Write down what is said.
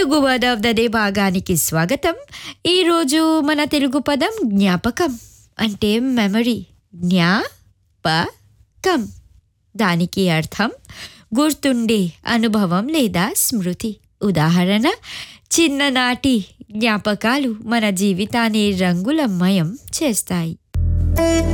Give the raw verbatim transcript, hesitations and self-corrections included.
Telugu word of the day భాగానికి స్వాగతం. ఈరోజు మన తెలుగు పదం జ్ఞాపకం అంటే మెమరీ. జ్ఞాపకం దానికి అర్థం గుర్తుండే అనుభవం లేదా స్మృతి. ఉదాహరణ, చిన్ననాటి జ్ఞాపకాలు మన జీవితాన్ని రంగులమయం చేస్తాయి.